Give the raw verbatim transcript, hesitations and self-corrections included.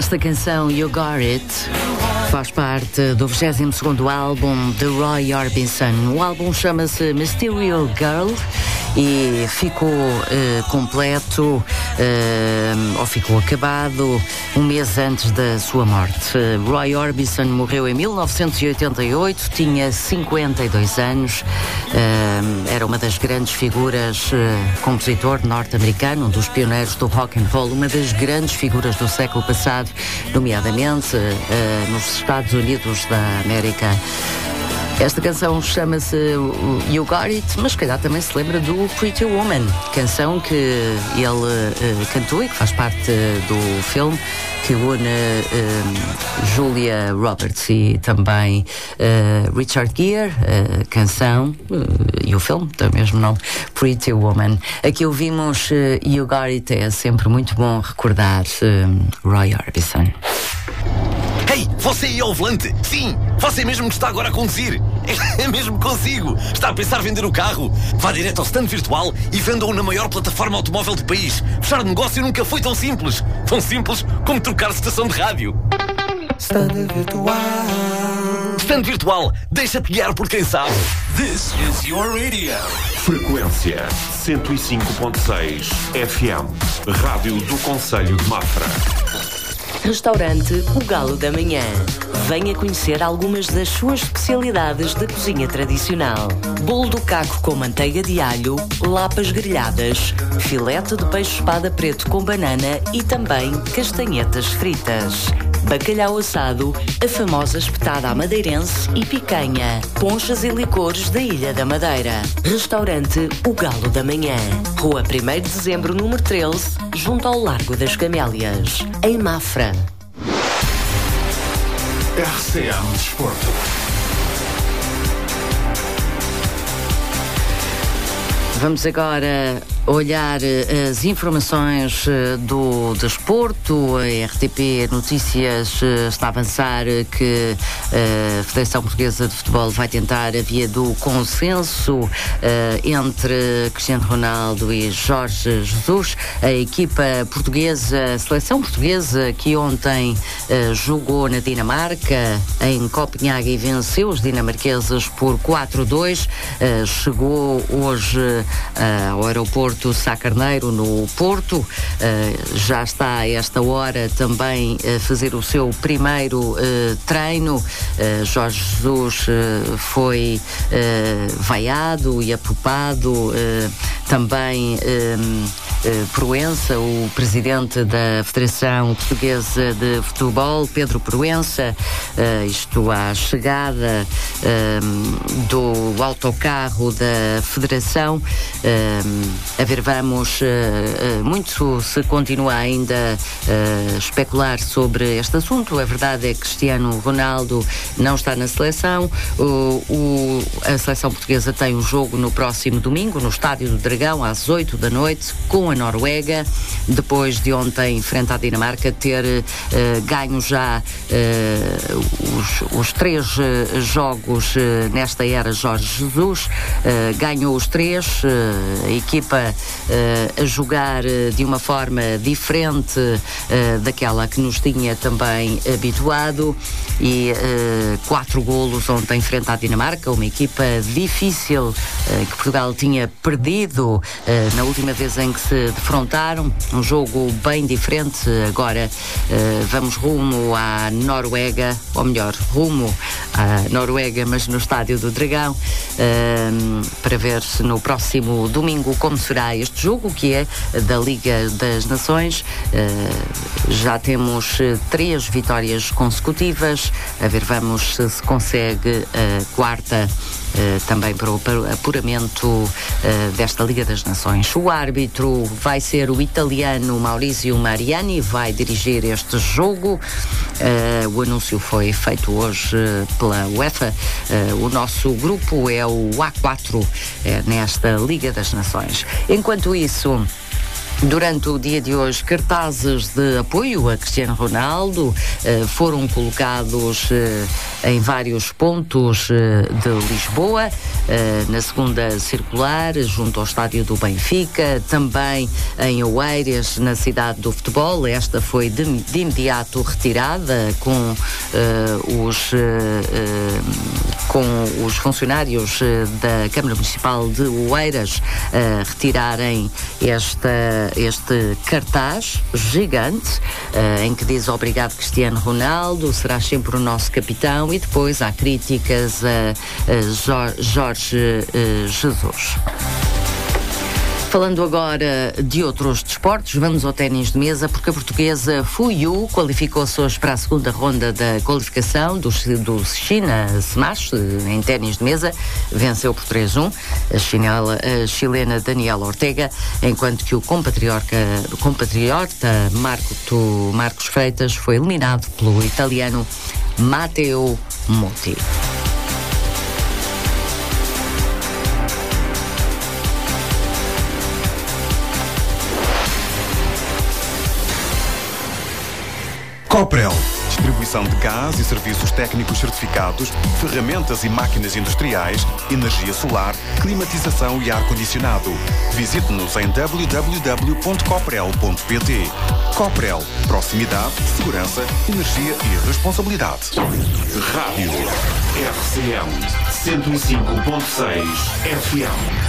Esta canção, You Got It, faz parte do vigésimo segundo álbum de Roy Orbison. O álbum chama-se Mysterious Girl e ficou uh, completo, uh, ou ficou acabado, um mês antes da sua morte. Uh, Roy Orbison morreu em mil novecentos e oitenta e oito, tinha cinquenta e dois anos, uh, era uma das grandes figuras, uh, compositor norte-americano, um dos pioneiros do rock and roll, uma das grandes figuras do século passado, nomeadamente uh, nos Estados Unidos da América. Esta canção chama-se You Got It, mas se calhar também se lembra do Pretty Woman, canção que ele uh, cantou e que faz parte uh, do filme, que une uh, Julia Roberts e também uh, Richard Gere, uh, canção uh, e o filme tem o mesmo nome, Pretty Woman. Aqui ouvimos uh, You Got It, é sempre muito bom recordar uh, Roy Orbison. Ei, você aí ao volante? Sim, você mesmo que está agora a conduzir. É mesmo consigo. Está a pensar vender o carro? Vá direto ao stand virtual e venda-o na maior plataforma automóvel do país. Fechar negócio nunca foi tão simples. Tão simples como trocar estação de rádio. Stand virtual. Stand virtual. Deixa-te guiar por quem sabe. This is your radio. Frequência cento e cinco ponto seis F M. Rádio do Concelho de Mafra. Restaurante O Galo da Manhã. Venha conhecer algumas das suas especialidades da cozinha tradicional. Bolo do caco com manteiga de alho, lapas grelhadas, filete de peixe espada preto com banana e também castanhetas fritas. Bacalhau assado, a famosa espetada à madeirense e picanha. Ponchas e licores da Ilha da Madeira. Restaurante O Galo da Manhã. Rua primeiro de dezembro, número treze, junto ao Largo das Camélias, em Mafra. R C M Desporto. Vamos agora olhar as informações do desporto. A R T P Notícias está a avançar que a Federação Portuguesa de Futebol vai tentar a via do consenso entre Cristiano Ronaldo e Jorge Jesus. A equipa portuguesa, a seleção portuguesa, que ontem jogou na Dinamarca, em Copenhague, e venceu os dinamarqueses por quatro a dois, chegou hoje ao aeroporto Sá Carneiro, no Porto. Uh, já está a esta hora também a fazer o seu primeiro uh, treino. Uh, Jorge Jesus uh, foi uh, vaiado e apupado. Uh, também um, uh, Proença, o presidente da Federação Portuguesa de Futebol, Pedro Proença, uh, isto à chegada um, do autocarro da Federação. Uh, a ver, vamos, uh, uh, muito se continua ainda a uh, especular sobre este assunto. A verdade é que Cristiano Ronaldo não está na seleção. O, o, a seleção portuguesa tem um jogo no próximo domingo, no Estádio do Dragão, às oito da noite, com a Noruega, depois de ontem, frente à Dinamarca, ter uh, ganho já uh, os, os três uh, jogos uh, nesta era Jorge Jesus. Uh, ganhou os três, uh, a equipa uh, a jogar uh, de uma forma diferente uh, daquela que nos tinha também habituado, e uh, quatro golos ontem frente à Dinamarca, uma equipa difícil uh, que Portugal tinha perdido uh, na última vez em que se defrontaram. Um jogo bem diferente. Agora uh, vamos rumo à Noruega, ou melhor, rumo à Noruega, mas no Estádio do Dragão, uh, para ver se no próximo domingo como será este jogo, que é da Liga das Nações. Uh, já temos uh, três vitórias consecutivas. A ver, vamos se se consegue a quarta uh, também para o apuramento uh, desta Liga das Nações. O árbitro vai ser o italiano Maurizio Mariani, vai dirigir este jogo. Uh, o anúncio foi feito hoje uh, pela UEFA. Uh, o nosso grupo é o A quatro uh, nesta Liga das Nações. Enquanto isso, Durante o dia de hoje, cartazes de apoio a Cristiano Ronaldo eh, foram colocados eh, em vários pontos eh, de Lisboa, eh, na segunda circular, junto ao estádio do Benfica, também em Oeiras, na cidade do futebol. Esta foi de, de imediato retirada com eh, os eh, com os funcionários eh, da Câmara Municipal de Oeiras a retirarem esta este cartaz gigante uh, em que diz obrigado Cristiano Ronaldo, serás sempre o nosso capitão, e depois há críticas a, a Jorge uh, Jesus. Falando agora de outros desportos, vamos ao ténis de mesa, porque a portuguesa Fu Yu qualificou-se hoje para a segunda ronda da qualificação do, do China Smash em ténis de mesa. Venceu por três a um a, chinela, a chilena Daniela Ortega, enquanto que o compatriota, compatriota Marco, Marcos Freitas foi eliminado pelo italiano Matteo Motti. Coprel. Distribuição de gás e serviços técnicos certificados, ferramentas e máquinas industriais, energia solar, climatização e ar-condicionado. Visite-nos em w w w ponto coprel ponto p t. Coprel. Proximidade, segurança, energia e responsabilidade. Rádio R C M cento e cinco ponto seis F M.